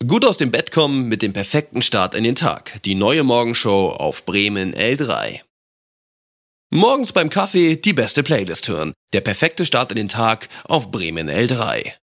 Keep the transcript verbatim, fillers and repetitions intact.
Gut aus dem Bett kommen mit dem perfekten Start in den Tag. Die neue Morgenshow auf Bremen L drei. Morgens beim Kaffee die beste Playlist hören. Der perfekte Start in den Tag auf Bremen L drei.